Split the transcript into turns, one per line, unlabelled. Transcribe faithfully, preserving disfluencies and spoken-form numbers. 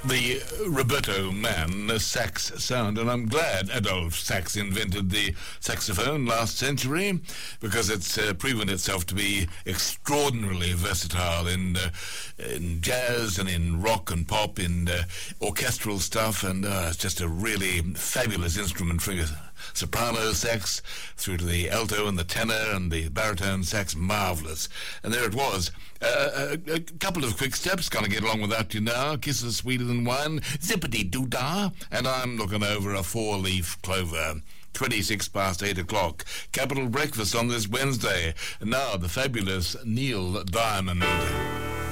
the Roberto Man sax sound, and I'm glad Adolphe Sax invented the saxophone last century, because it's uh, proven itself to be extraordinarily versatile in uh, in jazz and in rock and pop, in uh, orchestral stuff, and uh, it's just a really fabulous instrument for soprano sax through to the alto and the tenor and the baritone sax. Marvellous. And there it was. Uh, a, a couple of quick steps, gonna get along without you now. Kisses sweeter than wine, zippity doo dah, and I'm looking over a four-leaf clover. twenty-six past eight o'clock. Capital Breakfast on this Wednesday. And now the fabulous Neil Diamond.